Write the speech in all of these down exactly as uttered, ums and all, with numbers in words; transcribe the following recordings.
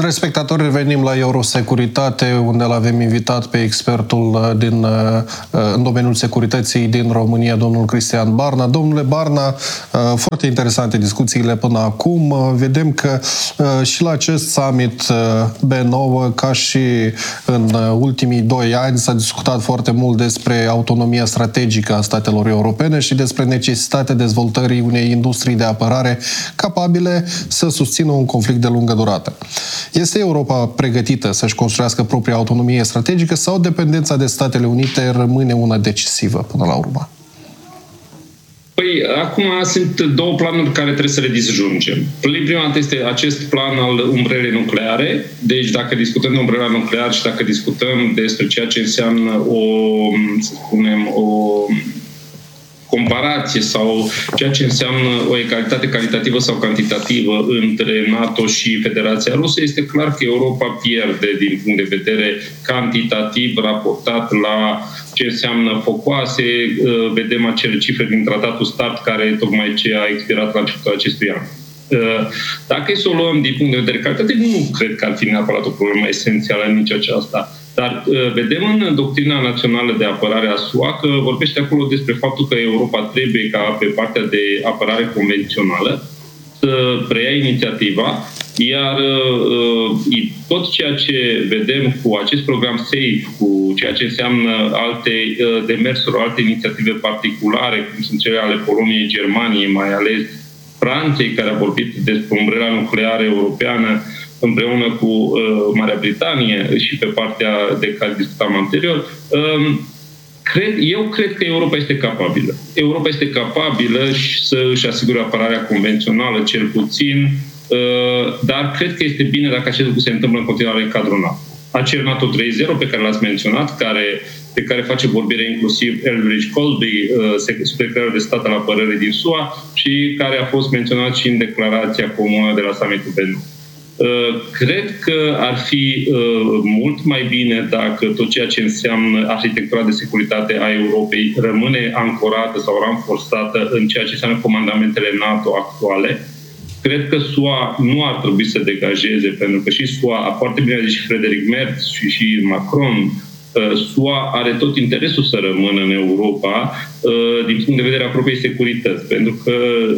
Respectatori, revenim la Eurosecuritate, unde l-avem invitat pe expertul din, în domeniul securității din România, domnul Cristian Barna. Domnule Barna, foarte interesante discuțiile până acum. Vedem că și la acest summit B nouă, ca și în ultimii doi ani, s-a discutat foarte mult despre autonomia strategică a statelor europene și despre necesitatea dezvoltării unei industrii de apărare capabile să susțină un conflict de lungă durată. Este Europa pregătită să-și construiască propria autonomie strategică sau dependența de Statele Unite rămâne una decisivă până la urmă? Păi, acum sunt două planuri care trebuie să le disjungem. Prima dată este acest plan al umbrelei nucleare. Deci, dacă discutăm de umbrela nucleară și dacă discutăm despre ceea ce înseamnă o, să spunem, o comparație sau ceea ce înseamnă o egalitate calitativă sau cantitativă între NATO și Federația Rusă, este clar că Europa pierde din punct de vedere cantitativ raportat la ce înseamnă focoase. Vedem acele cifre din tratatul START care tocmai ce a expirat la începutul acestui an. Dacă e să o luăm din punct de vedere calitativ, nu cred că ar fi neapărat o problemă esențială în nici aceasta. Dar vedem în doctrina națională de apărare a S U A că vorbește acolo despre faptul că Europa trebuie ca pe partea de apărare convențională să preia inițiativa, iar tot ceea ce vedem cu acest program SAFE, cu ceea ce înseamnă alte demersuri, alte inițiative particulare, cum sunt cele ale Poloniei, Germaniei, mai ales Franței, care a vorbit despre umbrela nucleară europeană, împreună cu uh, Marea Britanie și pe partea de care discutam anterior, um, cred, eu cred că Europa este capabilă. Europa este capabilă să își asigure apărarea convențională, cel puțin, uh, dar cred că este bine dacă acest lucru se întâmplă în continuare în cadrul NATO. Acel NATO trei punct zero pe care l-ați menționat, care, de care face vorbire inclusiv Eldridge Colby, uh, secretarul de stat al apărării din S U A, și care a fost menționat și în declarația comună de la summitul B nouă. Cred că ar fi mult mai bine dacă tot ceea ce înseamnă arhitectura de securitate a Europei rămâne ancorată sau ranforsată în ceea ce înseamnă comandamentele NATO actuale. Cred că S U A nu ar trebui să degajeze, pentru că și S U A, foarte bine zis și Frederic Merz și, și Macron, S U A are tot interesul să rămână în Europa din punct de vedere a propriei securități, pentru că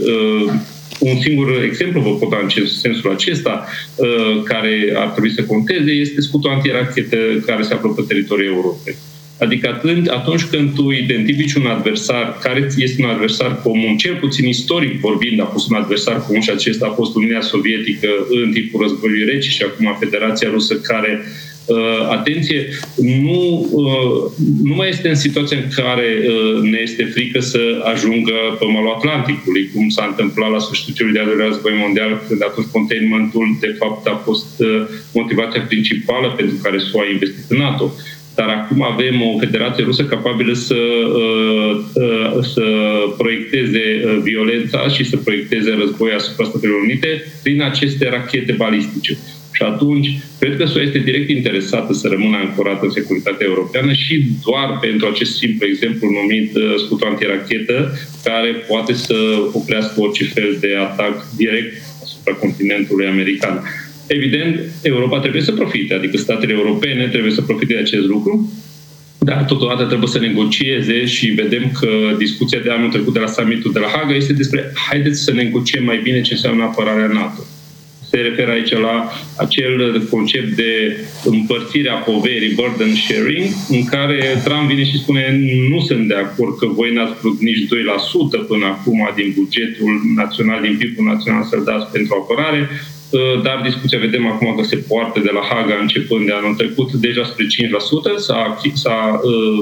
un singur exemplu vă pot da în sensul acesta, care ar trebui să conteze, este scutul antirachetă care se află pe teritoriul Europei. Adică atunci când tu identifici un adversar care este un adversar comun, cel puțin istoric vorbind, a fost un adversar comun și acesta a fost Uniunea Sovietică în timpul războiului rece și acum Federația Rusă, care Uh, atenție, nu, uh, nu mai este în situația în care uh, ne este frică să ajungă pe malul Atlanticului, cum s-a întâmplat la sfârșitul celui de-al doilea război mondial, când atunci containmentul, de fapt, a fost uh, motivația principală pentru care S U A a investit în NATO. Dar acum avem o Federație Rusă capabilă să, uh, uh, să proiecteze uh, violența și să proiecteze război asupra Statelor Unite prin aceste rachete balistice. Și atunci, cred că S U A este direct interesată să rămână ancorată în securitatea europeană și doar pentru acest simplu exemplu numit uh, scutul antirachetă, care poate să oprească orice fel de atac direct asupra continentului american. Evident, Europa trebuie să profite, adică statele europene trebuie să profite de acest lucru, dar totodată trebuie să negocieze și vedem că discuția de anul trecut de la summitul de la Haga este despre haideți să negociem mai bine ce înseamnă apărarea NATO. Se referă aici la acel concept de împărțire a poverii, burden sharing, în care Trump vine și spune nu sunt de acord că voi n-ați vrut nici doi la sută până acum din bugetul național, din P I B-ul național să-l dați pentru apărare, dar discuția vedem acum că se poartă de la Haga începând de anul trecut deja spre cinci la sută, s-a, s-a,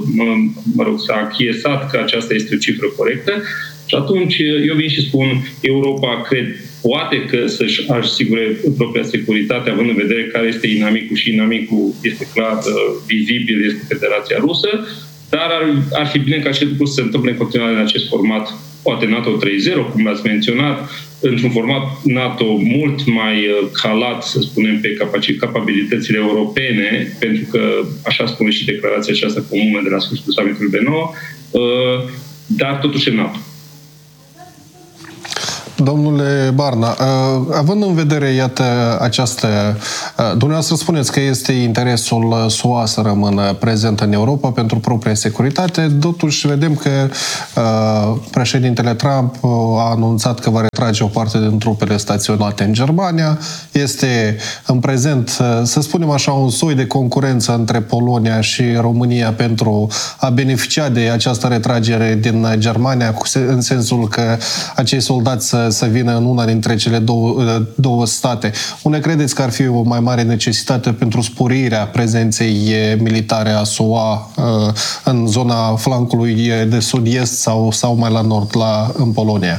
mă rog, s-a achiesat că aceasta este o cifră corectă și atunci eu vin și spun Europa, cred, poate că să-și asigure propria securitate, având în vedere care este inamicul și inamicul este clar vizibil, este Federația Rusă, dar ar, ar fi bine ca acest lucru să se întâmple în continuare în acest format, poate NATO trei punct zero, cum l-ați menționat, într-un format NATO mult mai calat, să spunem, pe capabilitățile europene, pentru că, așa spune și declarația aceasta comună de la sfârșitul summitului B nouă, dar totuși în NATO. Domnule Barna, având în vedere, iată, această... Dumneavoastră spuneți că este interesul S U A să rămână prezent în Europa pentru propria securitate, totuși vedem că președintele Trump a anunțat că va retrage o parte din trupele staționate în Germania. Este în prezent, să spunem așa, un soi de concurență între Polonia și România pentru a beneficia de această retragere din Germania, în sensul că acei soldați să, să vină în una dintre cele două, două state. Unde credeți că ar fi o mai mare necesitate pentru sporirea prezenței militare a S U A în zona flancului de sud-est sau, sau mai la nord, la, în Polonia?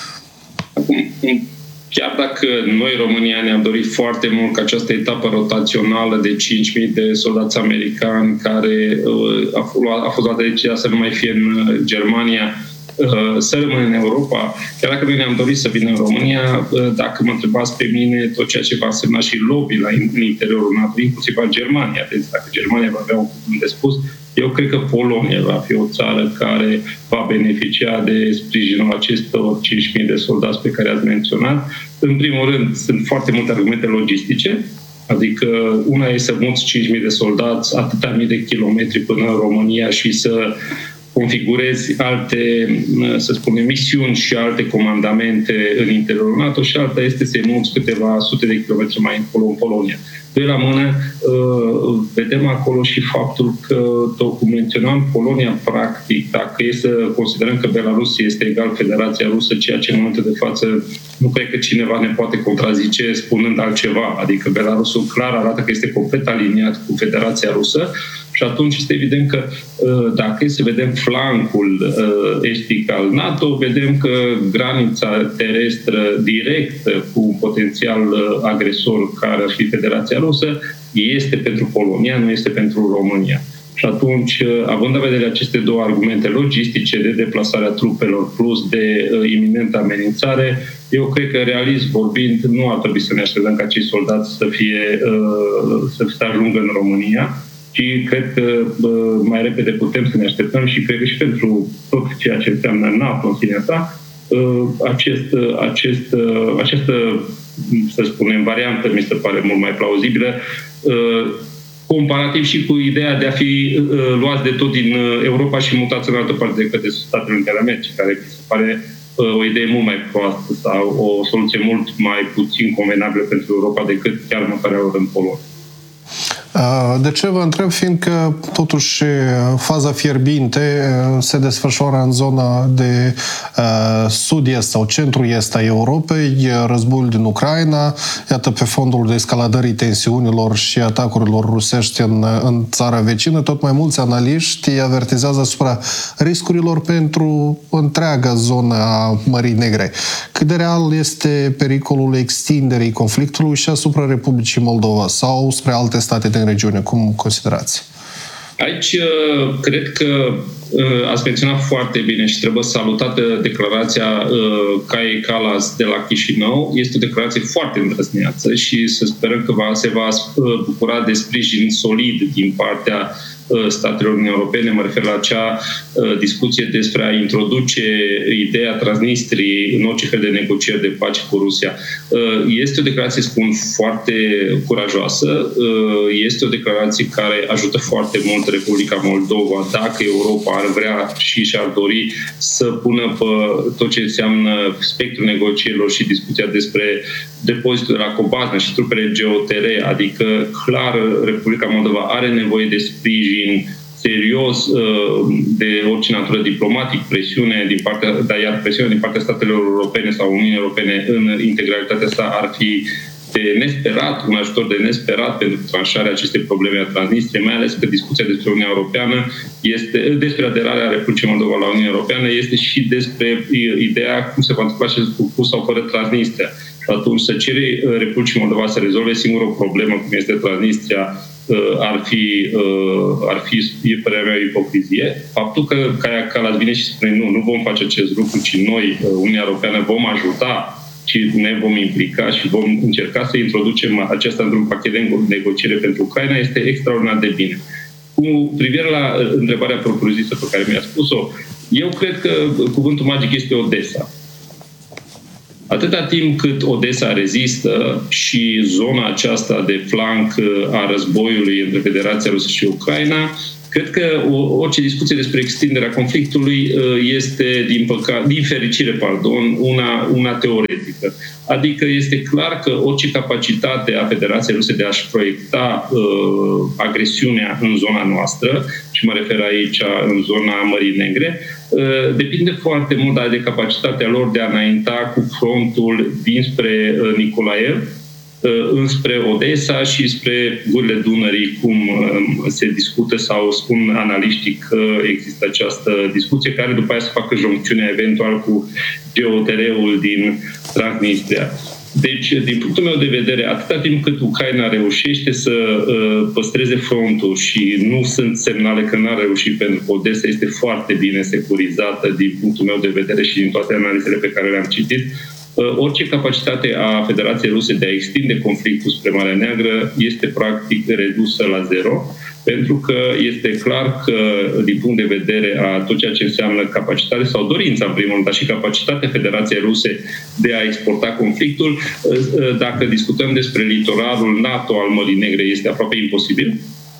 Chiar dacă noi, România, ne-am dorit foarte mult ca această etapă rotațională de cinci mii de soldați americani care a fost luată decizia să nu mai fie în Germania, să rămână în Europa, chiar dacă noi ne-am dorit să vină în România, dacă mă întrebați pe mine, tot ceea ce va însemna și lobby la în interiorul NATO, inclusiv a Germania, deci dacă Germania va avea un cuvânt de spus, eu cred că Polonia va fi o țară care va beneficia de sprijinul acestor cinci mii de soldați pe care ați menționat. În primul rând, sunt foarte multe argumente logistice, adică una e să muți cinci mii de soldați atâtea mii de kilometri până în România și să configurezi alte, să spunem, misiuni și alte comandamente în interiorul NATO și alta este să-i muți câteva sute de kilometri mai încolo în Polonia. De la mână, vedem acolo și faptul că, cum menționam, Polonia, practic, dacă e să considerăm că Belarus este egal Federația Rusă, ceea ce în momentul de față nu cred că cineva ne poate contrazice spunând altceva. Adică Belarusul clar arată că este complet aliniat cu Federația Rusă și atunci este evident că dacă e să vedem flancul estic al NATO, vedem că granița terestră directă cu un potențial agresor care ar fi Federația Rusă este pentru Polonia, nu este pentru România. Și atunci, având în vedere aceste două argumente logistice de deplasarea trupelor plus de uh, iminentă amenințare, eu cred că, realist vorbind, nu ar trebui să ne așteptăm ca acei soldați să fie uh, să să ajungă în România, ci cred că uh, mai repede putem să ne așteptăm și cred că și pentru tot ceea ce înseamnă NATO în sinea sa, uh, acest, uh, acest, uh, această, să spunem, variantă mi se pare mult mai plauzibilă, uh, comparativ și cu ideea de a fi uh, luați de tot din Europa și mutați în altă parte decât de Statele Unite ale Americii, care mi se pare uh, o idee mult mai proastă sau o soluție mult mai puțin convenabilă pentru Europa decât chiar mutarea lor în Polonia. De ce vă întreb? Fiindcă, totuși, faza fierbinte se desfășoară în zona de uh, sud-est sau centru-est a Europei, războiul din Ucraina, iată, pe fondul de escaladării tensiunilor și atacurilor rusești în, în țara vecină, tot mai mulți analiști avertizează asupra riscurilor pentru întreaga zonă a Mării Negre. Cât de real este pericolul extinderii conflictului și asupra Republicii Moldova sau spre alte state din regiune? Cum considerați? Aici, cred că ați menționat foarte bine și trebuie salutată declarația Kaei Kallas de la Chișinău. Este o declarație foarte îndrăzneață și să sperăm că va, se va bucura de sprijin solid din partea statelor Uniunii Europene. Mă refer la acea discuție despre a introduce ideea Transnistriei în orice fel de negocieri de pace cu Rusia. Este o declarație, spun, foarte curajoasă. Este o declarație care ajută foarte mult Republica Moldova dacă Europa ar vrea și și-ar dori să pună pe tot ce înseamnă spectrul negocierilor și discuția despre depozitul de la Cobazna și trupele G O T R, adică clar Republica Moldova are nevoie de sprijin serios de orice natură diplomatic, presiune din partea, dar iar presiunea din partea statelor europene sau Uniunii Europene în integralitatea sa ar fi de nesperat, un ajutor de nesperat pentru tranșarea acestei probleme a Transnistriei, mai ales că discuția despre Uniunea Europeană este, despre aderarea Republicii Moldova la Uniunea Europeană este și despre ideea cum se va întâmpla acest lucru cu sau fără Transnistria. Și atunci să cere Republicii Moldova să rezolve singură o problemă, cum este Transnistria, ar fi, ar fi, e părerea mea, ipocrizie. Faptul că Kaia Kallas vine și spune nu, nu vom face acest lucru, ci noi, Uniunea Europeană, vom ajuta și ne vom implica și vom încerca să introducem aceasta într-un pachet de negociere pentru Ucraina, este extraordinar de bine. Cu privire la întrebarea propriu-zisă pe care mi-a spus-o, eu cred că cuvântul magic este Odessa. Atâta timp cât Odessa rezistă și zona aceasta de flanc a războiului între Federația Rusă și Ucraina, cred că orice discuție despre extinderea conflictului este, din, păca- din fericire, pardon, una, una teoretică. Adică este clar că orice capacitate a Federației Ruse de a-și proiecta uh, agresiunea în zona noastră, și mă refer aici în zona Mării Negre, uh, depinde foarte mult de capacitatea lor de a înainta cu frontul dinspre uh, Nicolaev, înspre Odessa și spre gurile Dunării, cum se discută sau spun analiștii că există această discuție, care după aia să facă joncțiunea eventual cu G O T R-ul din Transnistria. Deci, din punctul meu de vedere, atâta timp cât Ucraina reușește să uh, păstreze frontul și nu sunt semnale că n-a reușit, pentru că Odessa este foarte bine securizată din punctul meu de vedere și din toate analizele pe care le-am citit, orice capacitate a Federației Ruse de a extinde conflictul spre Marea Neagră este practic redusă la zero, pentru că este clar că, din punct de vedere a tot ceea ce înseamnă capacitate sau dorința, în primul rând, dar și capacitatea Federației Ruse de a exporta conflictul, dacă discutăm despre litoralul NATO al Mării Negre, este aproape imposibil.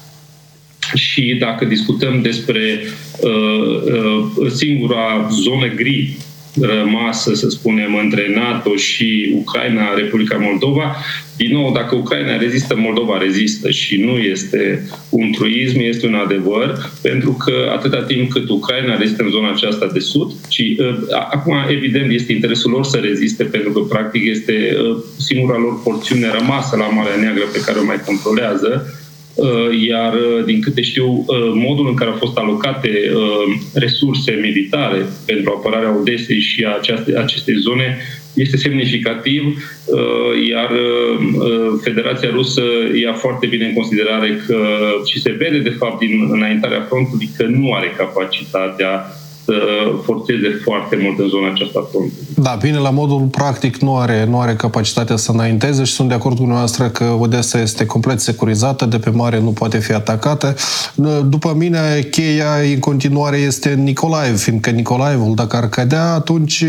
Și dacă discutăm despre uh, uh, singura zonă gri rămasă, să spunem, între NATO și Ucraina, Republica Moldova, din nou, dacă Ucraina rezistă, Moldova rezistă și nu este un truism, este un adevăr, pentru că atâta timp cât Ucraina rezistă în zona aceasta de sud, și uh, acum, evident, este interesul lor să reziste, pentru că, practic, este uh, singura lor porțiune rămasă la Marea Neagră pe care o mai controlează, iar, din câte știu, modul în care au fost alocate resurse militare pentru apărarea Odesei și a aceste, acestei zone este semnificativ, iar Federația Rusă ia foarte bine în considerare că, și se vede, de fapt, din înaintarea frontului, că nu are capacitatea să forțeze foarte mult în zona aceasta a frontului. Da, bine, la modul practic nu are, nu are capacitatea să înainteze și sunt de acord cu dumneavoastră că Odessa este complet securizată, de pe mare nu poate fi atacată. După mine, cheia în continuare este Nicolaev, fiindcă Nicolaevul, dacă ar cădea, atunci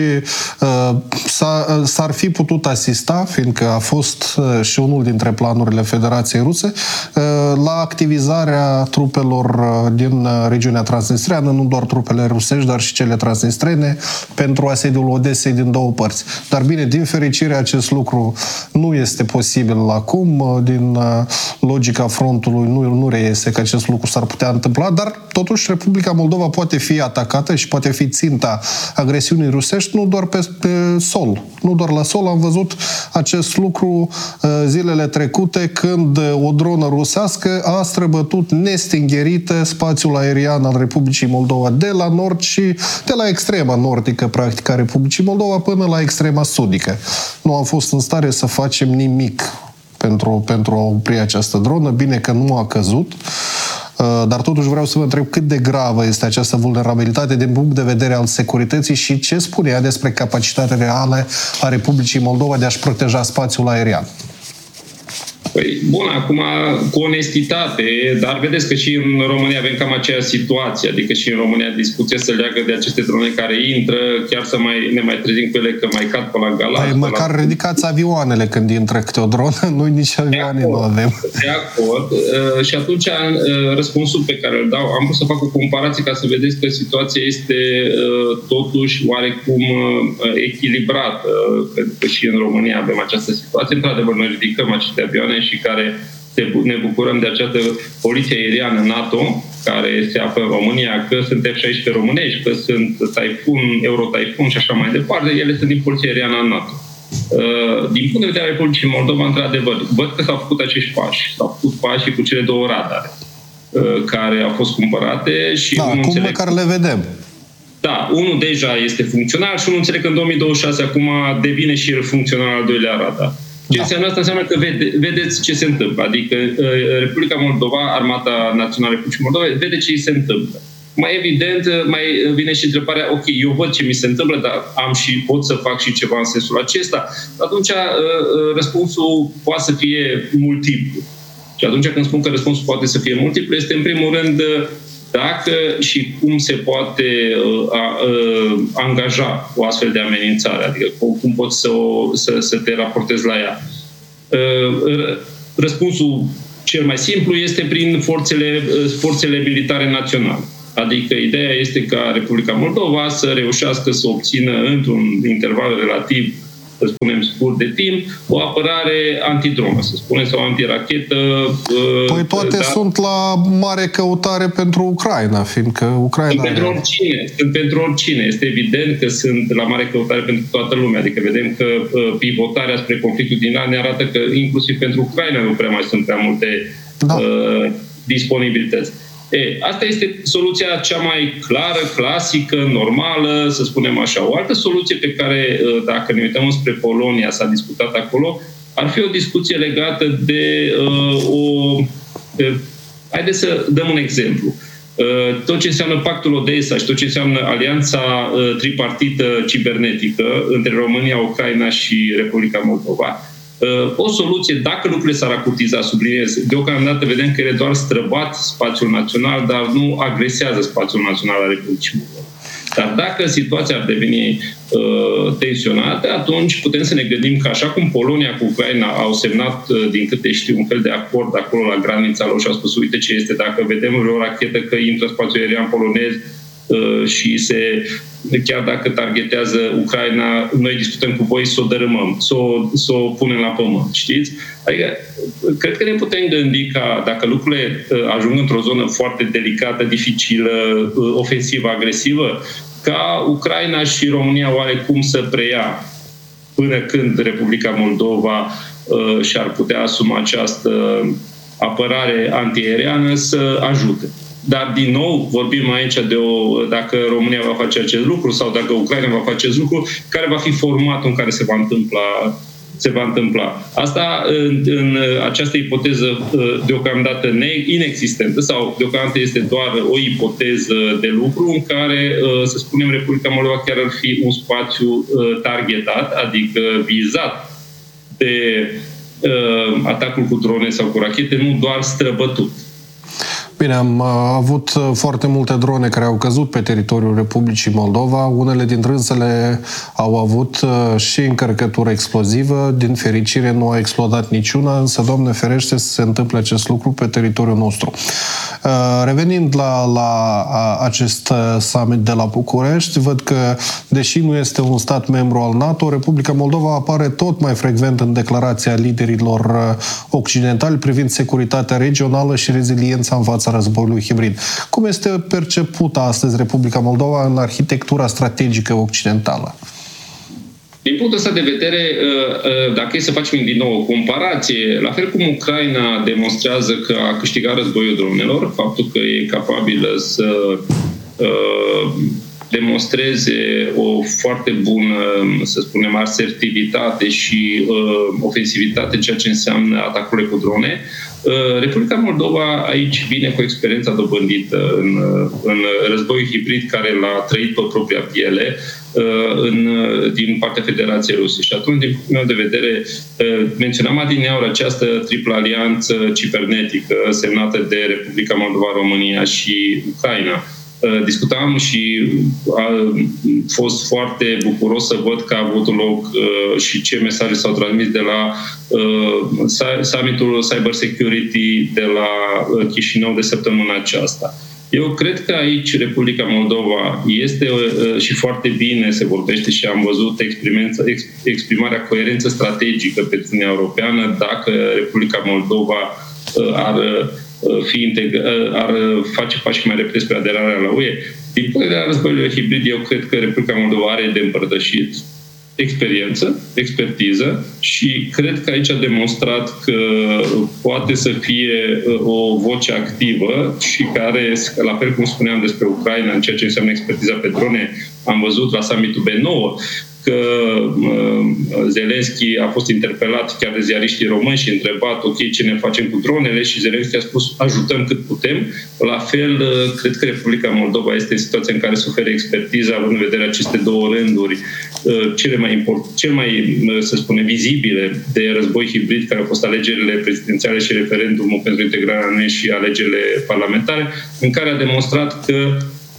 s-ar fi putut asista, fiindcă a fost și unul dintre planurile Federației Ruse, la activizarea trupelor din regiunea transnistreană, nu doar trupele rusești, dar și cele transnistrene, pentru asediul Odesei din două părți. Dar bine, din fericire, acest lucru nu este posibil acum. Din logica frontului nu, nu reiese că acest lucru s-ar putea întâmpla, dar totuși Republica Moldova poate fi atacată și poate fi ținta agresiunii rusești, nu doar pe, pe sol. Nu doar la sol. Am văzut acest lucru zilele trecute, când o dronă rusească a străbătut nestingherită spațiul aerian al Republicii Moldova de la nord și de la extrema nordică, practic, a Republicii Moldova până la extrema sudică. Nu am fost în stare să facem nimic pentru, pentru a opri această dronă. Bine că nu a căzut, dar totuși vreau să vă întreb cât de gravă este această vulnerabilitate din punct de vedere al securității și ce spune ea despre capacitatea reală a Republicii Moldova de a-și proteja spațiul aerian. Păi, bun, acum, cu onestitate, dar vedeți că și în România avem cam aceeași situație, adică și în România discuția se leagă de aceste drone care intră, chiar să mai, ne mai trezim cu ele că mai cad pe la Galați. Păi, măcar la... ridicați avioanele când intră câte o dronă, noi nici avioane nu avem. De acord. Uh, și atunci uh, răspunsul pe care îl dau, am vrut să fac o comparație ca să vedeți că situația este uh, totuși oarecum uh, echilibrată, uh, pentru că și în România avem această situație. Într-adevăr, noi ridicăm aceste avioane și care ne bucurăm de această poliție aeriană NATO, care se află în România, că sunt F șaisprezece românești, că sunt Typhoon, Euro-Typhoon și așa mai departe, ele sunt din poliția aeriană NATO. Din punct de vedere al Republicii Moldova, într-adevăr, văd că s-au făcut acești pași. S-au făcut pași cu cele două radare care au fost cumpărate și... Da, cum înțeleg... care le vedem. Da, unul deja este funcțional și unul înțeleg că în două mii douăzeci și șase acum devine și el funcțional al doilea radar. Ce înseamnă asta? Înseamnă că vede, vedeți ce se întâmplă. Adică Republica Moldova, Armata Națională Republicii Moldova, vede ce îi se întâmplă. Mai evident, mai vine și întrebarea, ok, eu văd ce mi se întâmplă, dar am și pot să fac și ceva în sensul acesta. Atunci răspunsul poate să fie multiplu. Și atunci când spun că răspunsul poate să fie multiplu, este în primul rând dacă și cum se poate uh, uh, angaja o astfel de amenințare, adică cum poți să, o, să, să te raportezi la ea. Uh, răspunsul cel mai simplu este prin forțele, forțele militare naționale. Adică ideea este ca Republica Moldova să reușească să obțină într-un interval relativ, să spunem, scurt de timp, o apărare antidronă, să spunem, sau antirachetă. Păi toate dar... sunt la mare căutare pentru Ucraina, fiindcă Ucraina... Sunt pentru oricine, sunt pentru oricine. Este evident că sunt la mare căutare pentru toată lumea. Adică vedem că pivotarea spre conflictul din Iran ne arată că inclusiv pentru Ucraina nu prea mai sunt prea multe da. uh, disponibilități. E, asta este soluția cea mai clară, clasică, normală, să spunem așa. O altă soluție pe care, dacă ne uităm spre Polonia, s-a discutat acolo, ar fi o discuție legată de uh, o... Uh, haideți să dăm un exemplu. Uh, tot ce înseamnă Pactul Odessa și tot ce înseamnă alianța uh, tripartită cibernetică între România, Ucraina și Republica Moldova. O soluție, dacă lucrurile s-ar acutiza, subliniez, deocamdată vedem că ele doar străbat spațiul național, dar nu agresează spațiul național al Republicii Moldova. Dar dacă situația ar deveni uh, tensionată, atunci putem să ne gândim că așa cum Polonia cu Ucraina au semnat, uh, din câte știu, un fel de acord acolo la granița lor și au spus, uite ce este, dacă vedem o rachetă că intră în spațiul aerian polonez, și se, chiar dacă targetează Ucraina, noi discutăm cu voi să o dărâmăm, să o, să o punem la pământ, știți? Adică, cred că ne putem gândi ca dacă lucrurile ajung într-o zonă foarte delicată, dificilă, ofensivă, agresivă, ca Ucraina și România oarecum să preia până când Republica Moldova uh, și-ar putea asuma această apărare antiaeriană să ajute. Dar, din nou, vorbim aici de o, dacă România va face acest lucru sau dacă Ucraina va face acest lucru, care va fi formatul în care se va întâmpla. Se va întâmpla. Asta în, în această ipoteză deocamdată inexistentă sau deocamdată este doar o ipoteză de lucru în care, să spunem, Republica Moldova chiar ar fi un spațiu targetat, adică vizat de atacul cu drone sau cu rachete, nu doar străbătut. Bine, am avut foarte multe drone care au căzut pe teritoriul Republicii Moldova. Unele dintre însele au avut și încărcătură explozivă. Din fericire nu a explodat niciuna, însă, Doamne ferește, să se întâmple acest lucru pe teritoriul nostru. Revenind la, la acest summit de la București, văd că, deși nu este un stat membru al NATO, Republica Moldova apare tot mai frecvent în declarația liderilor occidentali privind securitatea regională și reziliența în fața războiului hibrid. Cum este percepută astăzi Republica Moldova în arhitectura strategică occidentală? Din punctul ăsta de vedere, dacă e să facem din nou o comparație, la fel cum Ucraina demonstrează că a câștigat războiul dronelor, faptul că e capabilă să demonstreze o foarte bună, să spunem, asertivitate și ofensivitate, ceea ce înseamnă atacurile cu drone, Republica Moldova aici vine cu experiența dobândită în, în războiul hibrid care l-a trăit pe propria piele în, din partea Federației Ruse. Și atunci, din punctul meu de vedere, menționam adineauri această triplă alianță cibernetică semnată de Republica Moldova, România și Ucraina. Discutam și a fost foarte bucuros să văd că a avut loc și ce mesaje s-au transmis de la summitul Cyber Security de la Chișinău de săptămâna aceasta. Eu cred că aici Republica Moldova este și foarte bine se vorbește și am văzut exprimarea coerență strategică pentru Uniunea Europeană dacă Republica Moldova ar fi integra, ar face pași mai repede spre aderarea la U E. Din punct de vedere al războiului hibrid, eu cred că Republica Moldova are de împărtășit experiență, expertiză și cred că aici a demonstrat că poate să fie o voce activă și care, la fel cum spuneam despre Ucraina, în ceea ce înseamnă expertiza pe drone, am văzut la summitul B nouă, că Zelenski a fost interpelat chiar de ziariștii români și întrebat, ok, ce ne facem cu dronele? Și Zelenski a spus, ajutăm cât putem. La fel, cred că Republica Moldova este în situația în care se oferă expertiza, având în vedere aceste două rânduri, cele mai import, cel mai, să spunem, vizibile de război hibrid, care au fost alegerile prezidențiale și referendumul pentru integrarea în și alegerile parlamentare, în care a demonstrat că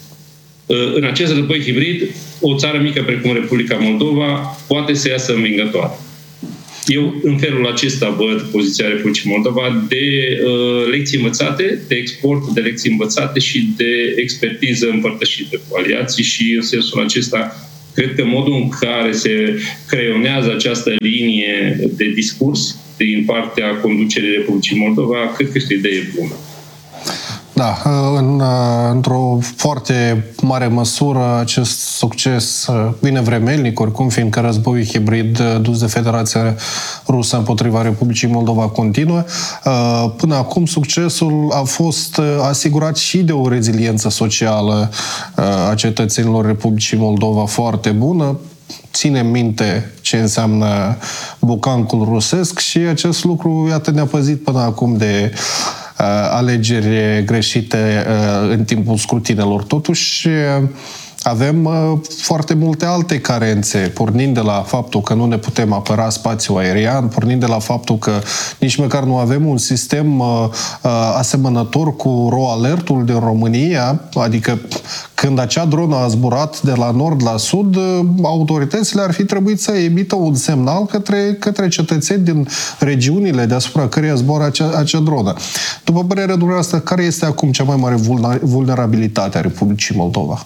în acest război hibrid, o țară mică precum Republica Moldova poate să iasă învingătoare. Eu, în felul acesta, văd poziția Republicii Moldova de uh, lecții învățate, de export de lecții învățate și de expertiză împărtășită cu aliații și, în sensul acesta, cred că modul în care se creionează această linie de discurs din partea conducerii Republicii Moldova, cred că este o idee bună. Da, în, într-o foarte mare măsură acest succes vine vremelnic, oricum, fiindcă războiul hibrid dus de Federația Rusă împotriva Republicii Moldova continuă. Până acum succesul a fost asigurat și de o reziliență socială a cetățenilor Republicii Moldova foarte bună. Ținem minte ce înseamnă bucancul rusesc și acest lucru, iată, ne-a păzit până acum de uh, alegeri greșite uh, în timpul scrutinelor. Totuși, uh, avem uh, foarte multe alte carențe, pornind de la faptul că nu ne putem apăra spațiul aerian, pornind de la faptul că nici măcar nu avem un sistem uh, uh, asemănător cu RoAlertul din România, adică când acea dronă a zburat de la nord la sud, autoritățile ar fi trebuit să emită un semnal către, către cetățeni din regiunile deasupra căreia zboară acea, acea dronă. După părerea dumneavoastră, care este acum cea mai mare vulnerabilitate a Republicii Moldova?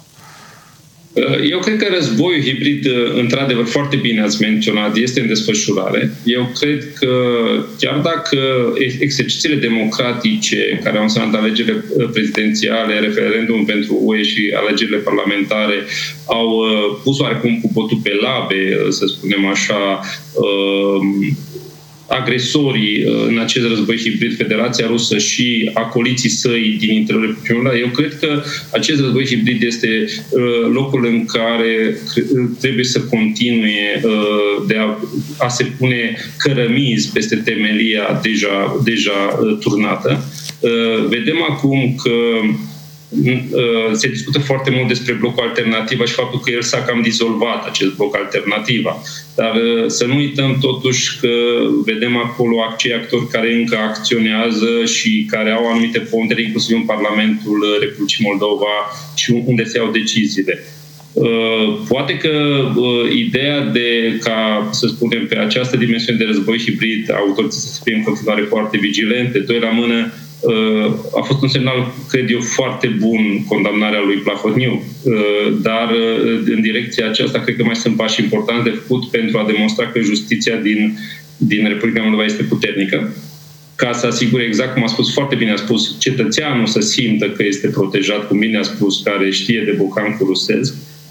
Eu cred că războiul hibrid, într-adevăr, foarte bine ați menționat, este în desfășurare. Eu cred că chiar dacă exercițiile democratice care au însemnat alegerile prezidențiale, referendum pentru U E și alegerile parlamentare au pus oarecum cu botul pe labe, să spunem așa, agresorii în acest război hibrid, Federația Rusă și acoliții săi din interiorul Republicii Moldova, eu cred că acest război hibrid este locul în care trebuie să continue de a, a se pune cărămizi peste temelia deja, deja turnată. Vedem acum că se discută foarte mult despre blocul Alternativa și faptul că el s-a cam dizolvat, acest bloc Alternativa. Dar să nu uităm totuși că vedem acolo acei actori care încă acționează și care au anumite pondere, inclusiv în Parlamentul Republicii Moldova și unde se iau deciziile. Poate că ideea de ca, să spunem, pe această dimensiune de război hibrid, autoritățile să fie în continuare foarte vigilente, doi la mână, a fost un semnal, cred eu, foarte bun condamnarea lui Plahotniuc, dar în direcția aceasta cred că mai sunt pași importanți de făcut pentru a demonstra că justiția din, din Republica Moldova este puternică, ca să asigure, exact cum a spus, foarte bine a spus, cetățeanul să simtă că este protejat, cum bine a spus, care știe de bocancul rusesc.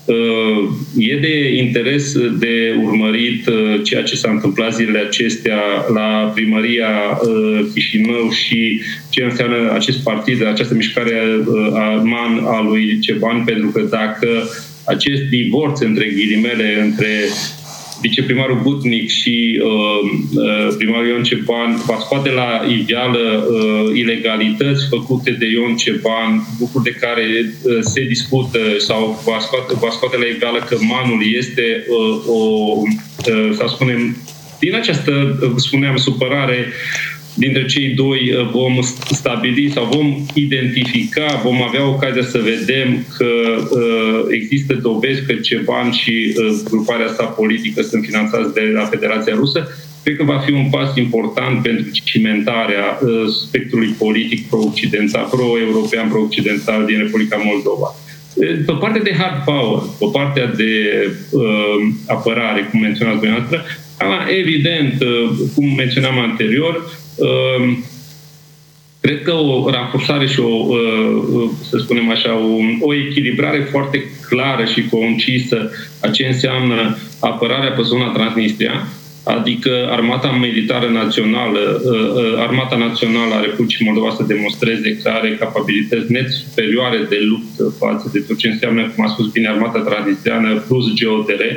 E de interes de urmărit ceea ce s-a întâmplat zilele acestea la primăria Chișinău și ce înseamnă acest partid, această mișcare a man a lui Ceban, pentru că dacă acest divorț, între ghilimele, între viceprimarul Butnic și uh, primarul Ion Ceban va scoate la iveală uh, ilegalități făcute de Ion Ceban, lucruri de care uh, se discută, sau va scoate, va scoate la iveală că manul este uh, o, uh, să spunem, din această, uh, spuneam, supărare dintre cei doi vom stabili sau vom identifica, vom avea ocazia să vedem că uh, există dovezi că Ceban și uh, gruparea sa politică sunt finanțați de la Federația Rusă. Cred că va fi un pas important pentru cimentarea uh, spectrului politic pro-occidental, pro-european, pro-occidental din Republica Moldova. Pe partea de hard power, pe partea de uh, apărare, cum menționați dumneavoastră, evident, uh, cum menționam anterior, Uh, cred că o ranforsare și o, uh, să spunem așa, o, o echilibrare foarte clară și concisă a ce înseamnă apărarea pe zona Transnistria, adică armata militară națională, uh, armata națională a Republicii Moldova să demonstreze că are capabilități net superioare de luptă față de tot ce înseamnă, cum a spus bine, armata transnistriană plus G O D R,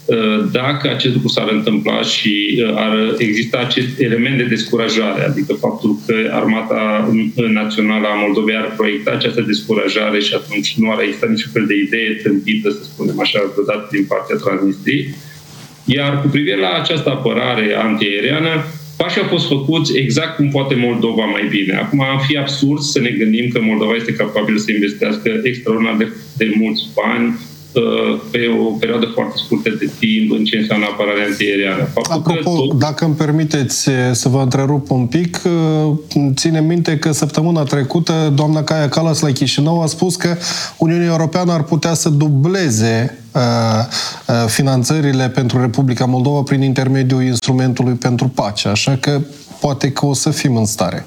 Dacă acest lucru s-ar întâmpla și ar exista acest element de descurajare, adică faptul că Armata Națională a Moldovei ar proiecta această descurajare și atunci nu ar exista niciun fel de idee tâmpită, să spunem așa, vreodată din partea Transnistriei. Iar cu privire la această apărare antiaeriană, pașii au fost făcuți exact cum poate Moldova mai bine. Acum am fi absurd să ne gândim că Moldova este capabilă să investească extraordinar de, de mulți bani pe o perioadă foarte scurtă de timp în ce înseamnă apărarea antiaeriană. Apropo, tot... dacă îmi permiteți să vă întrerup un pic, ține minte că săptămâna trecută doamna Kaja Kallas la Chișinău a spus că Uniunea Europeană ar putea să dubleze uh, uh, finanțările pentru Republica Moldova prin intermediul instrumentului pentru pace, așa că poate că o să fim în stare.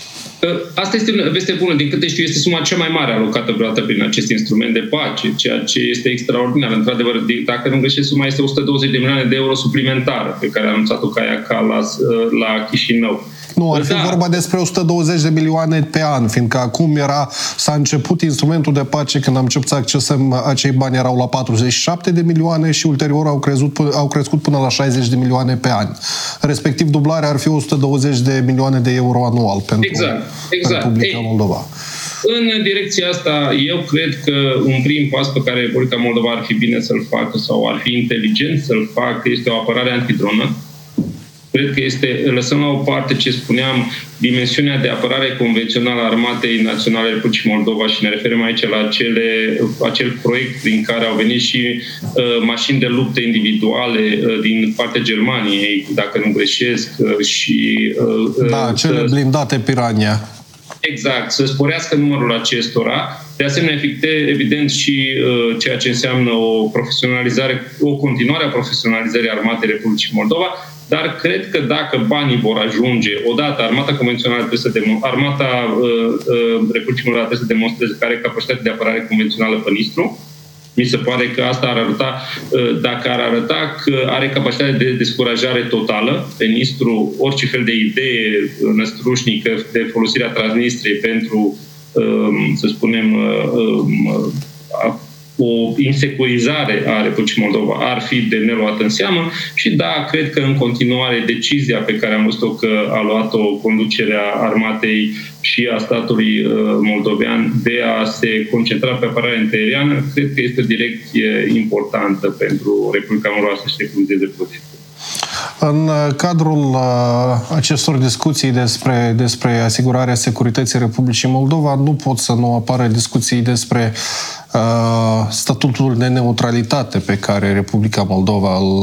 Asta este o veste bună. Din câte știu, este suma cea mai mare alocată vreodată prin acest instrument de pace, ceea ce este extraordinar. Într-adevăr, dacă nu greșesc, suma este o sută douăzeci de milioane de euro suplimentară pe care a anunțat-o Kaja Kallas la Chișinău. Nu, ar fi da. vorba despre o sută douăzeci de milioane pe an, fiindcă acum era, s-a început instrumentul de pace, când am început să accesăm, acei bani erau la patruzeci și șapte de milioane și ulterior au, crezut, au crescut până la șaizeci de milioane pe an. Respectiv, dublarea ar fi o sută douăzeci de milioane de euro anual pentru exact, exact. Republica Ei, Moldova. În direcția asta, eu cred că un prim pas pe care Republica Moldova ar fi bine să-l facă sau ar fi inteligent să-l facă este o apărare antidronă. Cred că este, lăsăm la o parte ce spuneam, dimensiunea de apărare convențională a Armatei Naționale Republicii Moldova și ne referim aici la acele, acel proiect prin care au venit și uh, mașini de luptă individuale uh, din partea Germaniei, dacă nu greșesc, uh, și... Uh, da, cele uh, blindate Piranha. Exact, să sporească numărul acestora. De asemenea, evident și uh, ceea ce înseamnă o profesionalizare, o continuare a profesionalizării Armatei Republicii Moldova, dar cred că dacă banii vor ajunge, odată Armata Convențională trebuie să demo- Armata uh, uh, Republicii Moldova trebuie să demonstreze că are capacitate de apărare convențională pe Nistru. Mi se pare că asta ar arăta, uh, dacă ar arăta că are capacitate de descurajare totală pe Nistru, orice fel de idee năstrușnică de folosirea Transnistriei pentru, uh, să spunem, uh, uh, o insecurizare a Republicii Moldova ar fi de neluat în seamă și da, cred că în continuare decizia pe care am văzut-o că a luat-o conducerea armatei și a statului moldovean de a se concentra pe apărarea antiaeriană, cred că este o direcție importantă pentru Republica Moldova să-și recunoaște poziția. În cadrul acestor discuții despre, despre asigurarea securității Republicii Moldova, nu pot să nu apară discuții despre uh, statutul de neutralitate pe care Republica Moldova îl,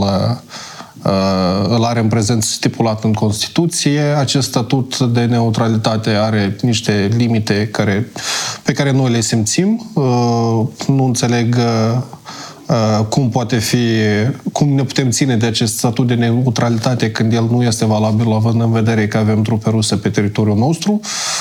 uh, îl are în prezent stipulat în Constituție. Acest statut de neutralitate are niște limite care, pe care noi le simțim. Uh, nu înțeleg... Uh, cum poate fi, cum ne putem ține de acest statut de neutralitate când el nu este valabil, având în vedere că avem trupe ruse pe teritoriul nostru.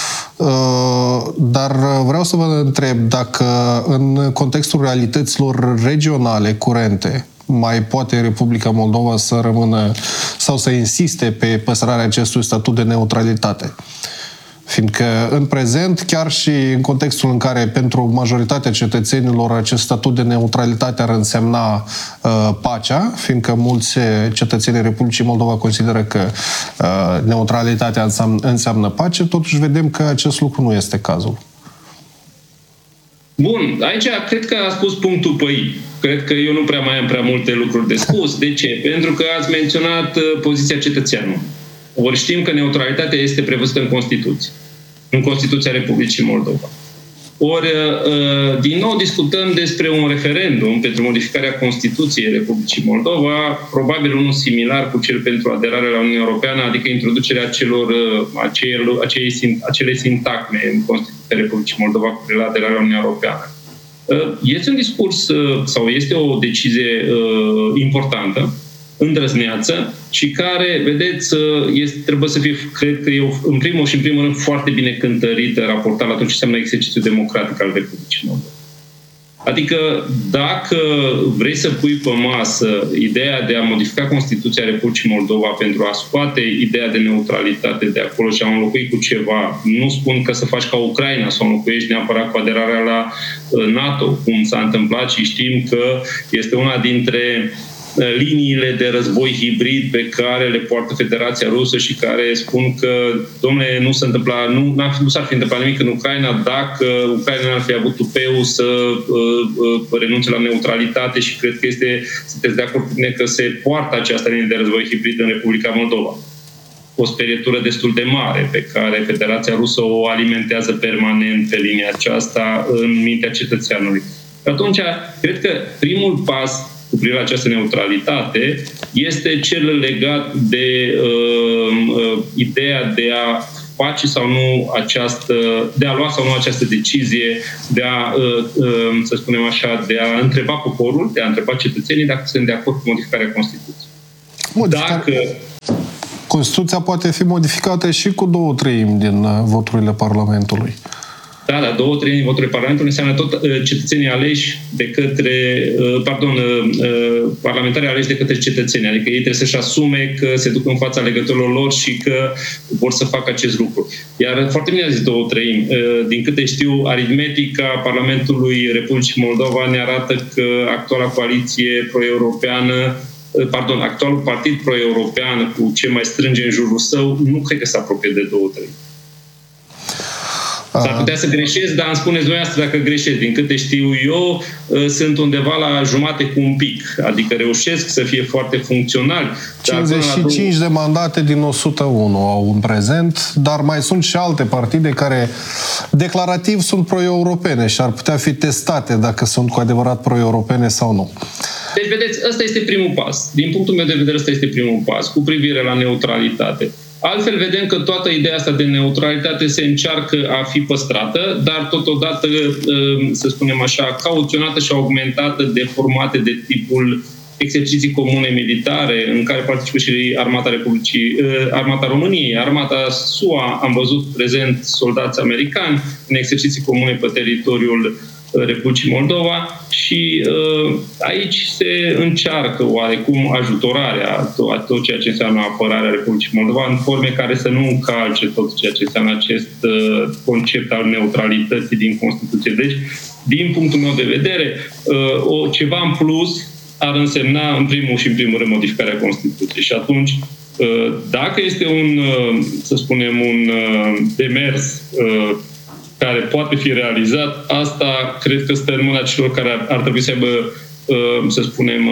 Dar vreau să vă întreb dacă în contextul realităților regionale curente mai poate Republica Moldova să rămână sau să insiste pe păstrarea acestui statut de neutralitate. Fiindcă în prezent, chiar și în contextul în care pentru majoritatea cetățenilor acest statut de neutralitate ar însemna uh, pacea, fiindcă mulți cetățenii Republicii Moldova consideră că uh, neutralitatea înseamnă, înseamnă pace, totuși vedem că acest lucru nu este cazul. Bun, aici cred că a spus punctul pe I. Cred că eu nu prea mai am prea multe lucruri de spus. De ce? Pentru că ați menționat uh, poziția cetățeanului. Ori știm că neutralitatea este prevăzută în Constituție, în Constituția Republicii Moldova. Ori, din nou, discutăm despre un referendum pentru modificarea Constituției Republicii Moldova, probabil unul similar cu cel pentru aderarea la Uniunea Europeană, adică introducerea acelor, acelor, acelei, acelei sintagme în Constituția Republicii Moldova cu privire la aderarea la Uniunea Europeană. Este un discurs sau este o decizie importantă, îndrăzneață și care, vedeți, este, trebuie să fie, cred că eu, în primul și în primul rând, foarte bine cântărită, raportat la tot ce înseamnă exercițiul democratic al Republicii Moldova. Adică, dacă vrei să pui pe masă ideea de a modifica Constituția Republicii Moldova pentru a scoate ideea de neutralitate de acolo și a înlocui cu ceva, nu spun că să faci ca Ucraina, să o înlocuiești neapărat cu aderarea la NATO, cum s-a întâmplat și știm că este una dintre liniile de război hibrid pe care le poartă Federația Rusă și care spun că, dom'le, nu se întâmpla, nu, nu s-ar fi întâmplat nimic în Ucraina dacă Ucraina n-ar fi avut tupeu să uh, uh, renunțe la neutralitate și cred că este, sunteți de acord cu mine că se poartă această linie de război hibrid în Republica Moldova. O sperietură destul de mare pe care Federația Rusă o alimentează permanent pe linia aceasta în mintea cetățeanului. Atunci, cred că primul pas cu privire la această neutralitate este cel legat de uh, uh, ideea de a face sau nu această, de a lua sau nu această decizie, de a, uh, uh, să spunem așa, de a întreba poporul, de a întreba cetățenii dacă sunt de acord cu modificarea Constituției. Modificare. Dacă Constituția poate fi modificată și cu două treimi din voturile Parlamentului. Da, da, două treimi din voturile Parlamentului înseamnă tot cetățenii aleși de către, pardon, parlamentarii aleși de către cetățeni. Adică ei trebuie să-și asume că se duc în fața alegătorilor lor și că vor să facă acest lucru. Iar foarte bine a zis două treimi. Din câte știu, aritmetica Parlamentului Republicii Moldova ne arată că actuala coaliție pro-europeană pardon, actualul partid pro-european cu ce mai strânge în jurul său, nu cred că se apropie de două trei. S-ar putea să greșesc, dar îmi spuneți dumneavoastră dacă greșesc. Din câte știu eu, sunt undeva la jumate cu un pic. Adică reușesc să fie foarte funcționali. cincizeci și cinci de mandate din o sută unu au în prezent, dar mai sunt și alte partide care declarativ sunt pro-europene și ar putea fi testate dacă sunt cu adevărat pro-europene sau nu. Deci, vedeți, ăsta este primul pas. Din punctul meu de vedere, ăsta este primul pas, cu privire la neutralitate. Altfel, vedem că toată ideea asta de neutralitate se încearcă a fi păstrată, dar totodată, să spunem așa, cauționată și augmentată de formate de tipul exerciții comune militare, în care participă și Armata Republicii, Armata României, Armata S U A, am văzut prezent soldați americani în exerciții comune pe teritoriul Republicii Moldova și uh, aici se încearcă oarecum ajutorarea a tot ceea ce înseamnă apărarea Republicii Moldova în forme care să nu încalce tot ceea ce înseamnă acest uh, concept al neutralității din Constituție. Deci, din punctul meu de vedere, uh, o, ceva în plus ar însemna în primul și în primul rând modificarea Constituției. Și atunci, uh, dacă este un, uh, să spunem, un uh, demers uh, care poate fi realizat, asta cred că stă în mâna celor care ar, ar trebui să aibă, să spunem,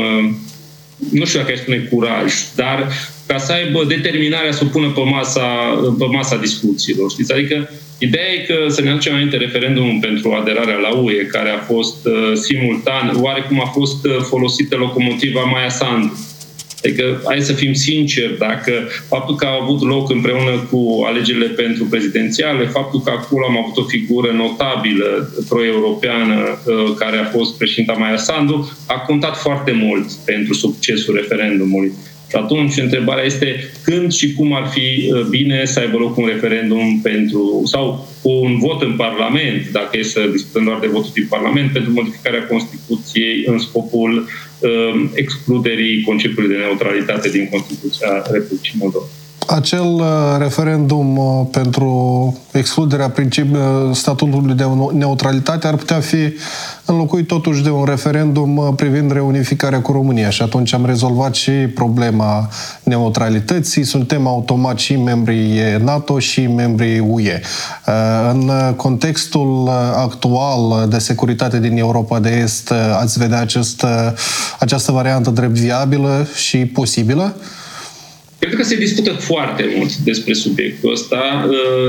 nu știu dacă aș spune curaj, dar ca să aibă determinarea să o pună pe masa, pe masa discuțiilor. Știți? Adică ideea e că să ne aducem aminte referendumul pentru aderarea la U E, care a fost simultan, oarecum a fost folosită locomotiva Maia Sandu. Adică, hai să fim sinceri, dacă faptul că a avut loc împreună cu alegerile pentru prezidențiale, faptul că acolo am avut o figură notabilă pro-europeană care a fost președinta Maia Sandu, a contat foarte mult pentru succesul referendumului. Și atunci întrebarea este când și cum ar fi bine să aibă loc un referendum pentru, sau un vot în Parlament, dacă e să discutăm doar de votul din Parlament, pentru modificarea Constituției în scopul uh, excluderii conceptului de neutralitate din Constituția Republicii Moldova. Acel referendum pentru excluderea statutului de neutralitate ar putea fi înlocuit totuși de un referendum privind reunificarea cu România și atunci am rezolvat și problema neutralității. Suntem automat și membrii NATO și membrii U E. În contextul actual de securitate din Europa de Est, ați vedea acest, această variantă drept viabilă și posibilă? Cred că se discută foarte mult despre subiectul ăsta.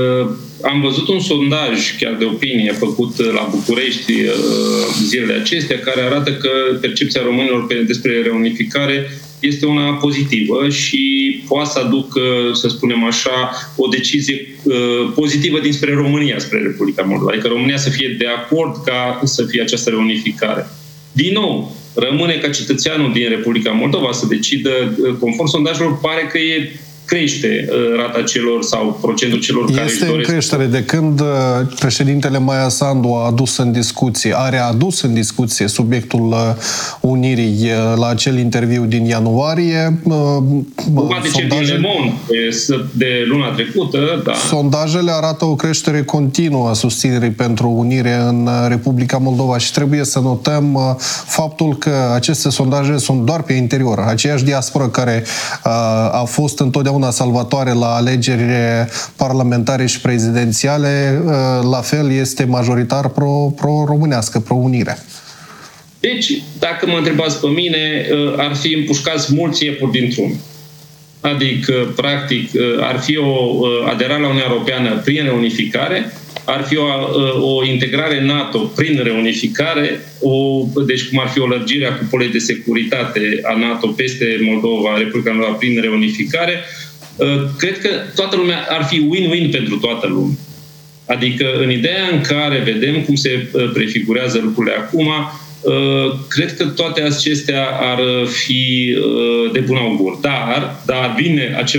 Am văzut un sondaj chiar de opinie făcut la București zilele acestea, care arată că percepția românilor despre reunificare este una pozitivă și poate să aducă, să spunem așa, o decizie pozitivă dinspre România, spre Republica Moldova. Adică România să fie de acord ca să fie această reunificare. Din nou, rămâne ca cetățeanul din Republica Moldova să decidă, conform sondajelor, pare că e crește rata celor sau procentul celor care este își doresc. în creștere. De când președintele Maia Sandu a adus în discuție, are adus în discuție subiectul unirii la acel interviu din ianuarie. Vorba de cel din Le Monde de luna trecută, da. Sondajele arată o creștere continuă a susținerii pentru unire în Republica Moldova și trebuie să notăm faptul că aceste sondaje sunt doar pe interior. Aceeași diasporă care a fost întotdeauna salvatoare la alegeri parlamentare și prezidențiale, la fel este majoritar pro, pro-românească, pro-unire. Deci, dacă mă întrebați pe mine, ar fi împușcați mulți iepuri dintr-un. Adică, practic, ar fi o aderare la Uniunea Europeană prin reunificare, ar fi o, o integrare NATO prin reunificare, o, deci cum ar fi o lărgire a cupolei de securitate a NATO peste Moldova, Republica Moldova prin reunificare. Cred că toată lumea ar fi win-win pentru toată lumea. Adică în ideea în care vedem cum se prefigurează lucrurile acum, cred că toate acestea ar fi de bun augur. Dar, dar vine acel